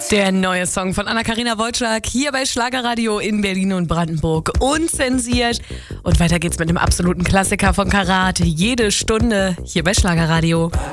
Der neue Song von Anna-Karina Wojcik hier bei Schlagerradio in Berlin und Brandenburg, unzensiert. Und weiter geht's mit einem absoluten Klassiker von Karat. Jede Stunde hier bei Schlagerradio.